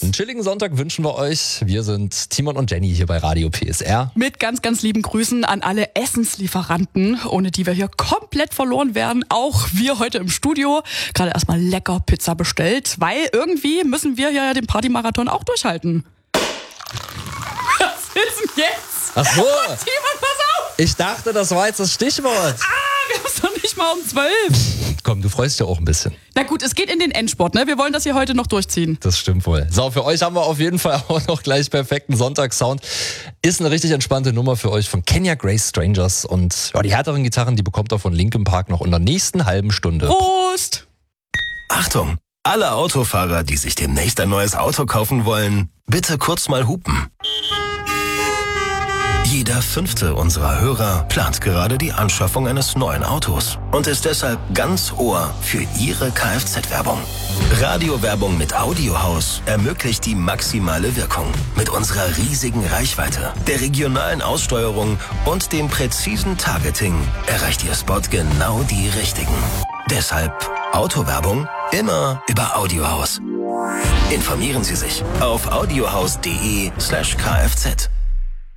Einen chilligen Sonntag wünschen wir euch. Wir sind Timon und Jenny hier bei Radio PSR. Mit ganz, ganz lieben Grüßen an alle Essenslieferanten, ohne die wir hier komplett verloren werden. Auch wir heute im Studio. Gerade erstmal lecker Pizza bestellt, weil irgendwie müssen wir ja den Partymarathon auch durchhalten. Was ist denn jetzt? Ach so. Timon, pass auf! Ich dachte, das war jetzt das Stichwort. Wir haben es doch nicht mal um 12. Komm, du freust dich auch ein bisschen. Na gut, es geht in den Endsport, ne? Wir wollen das hier heute noch durchziehen. Das stimmt wohl. So, für euch haben wir auf jeden Fall auch noch gleich perfekten Sonntagssound. Ist eine richtig entspannte Nummer für euch von Kenya Grace Strangers. Und ja, die härteren Gitarren, die bekommt ihr von Linkin Park noch in der nächsten halben Stunde. Prost! Achtung! Alle Autofahrer, die sich demnächst ein neues Auto kaufen wollen, bitte kurz mal hupen. Jeder 5. unserer Hörer plant gerade die Anschaffung eines neuen Autos und ist deshalb ganz Ohr für Ihre Kfz-Werbung. Radiowerbung mit Audiohaus ermöglicht die maximale Wirkung. Mit unserer riesigen Reichweite, der regionalen Aussteuerung und dem präzisen Targeting erreicht Ihr Spot genau die Richtigen. Deshalb Autowerbung immer über Audiohaus. Informieren Sie sich auf audiohaus.de/kfz.